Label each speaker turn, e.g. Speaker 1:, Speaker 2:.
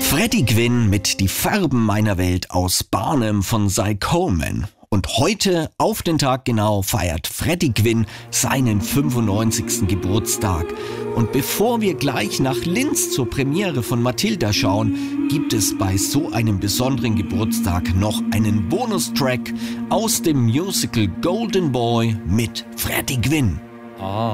Speaker 1: Freddie Quinn mit Die Farben meiner Welt aus Barnum von Cy Coleman. Und heute, auf den Tag genau, feiert Freddie Quinn seinen 95. Geburtstag. Und bevor wir gleich nach Linz zur Premiere von Matilda schauen, gibt es bei so einem besonderen Geburtstag noch einen Bonustrack aus dem Musical Golden Boy mit Freddie Quinn.